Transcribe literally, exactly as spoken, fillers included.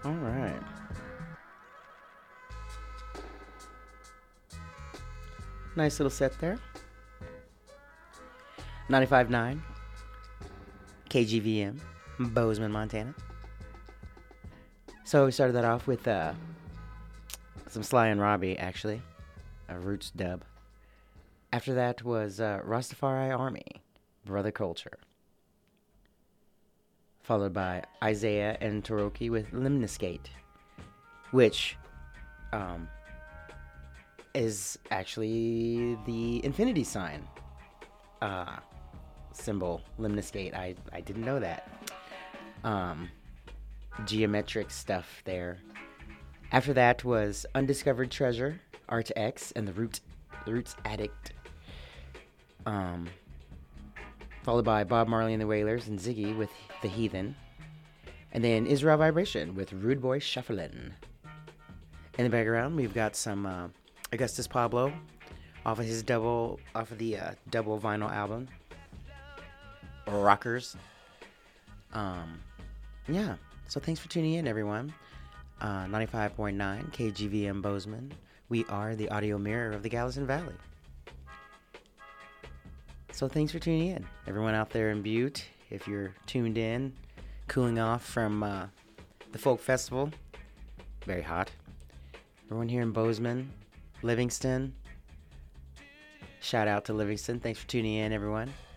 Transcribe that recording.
All right. Nice little set there. ninety-five point nine K G V M, Bozeman, Montana. So we started that off with uh, some Sly and Robbie, actually, a Roots dub. After that was uh, Rastafari Army, Brother Culture. Followed by Isaiah and Toroki with Limniscate, which um, is actually the infinity sign uh, symbol, Limniscate. I, I didn't know that. Um, geometric stuff there. After that was Undiscovered Treasure, R to X, and the Root, the Roots Addict. Um, followed by Bob Marley and the Wailers and Ziggy with The Heathen. And then Israel Vibration with Rude Boy Shufflin'. In the background, we've got some uh, Augustus Pablo off of his double, off of the uh, double vinyl album, Rockers. Um, yeah. So thanks for tuning in, everyone. Uh, ninety-five point nine K G V M Bozeman. We are the audio mirror of the Gallatin Valley. So thanks for tuning in, everyone out there in Butte. If you're tuned in, cooling off from uh, the folk festival, very hot. Everyone here in Bozeman, Livingston. Shout out to Livingston. Thanks for tuning in, everyone.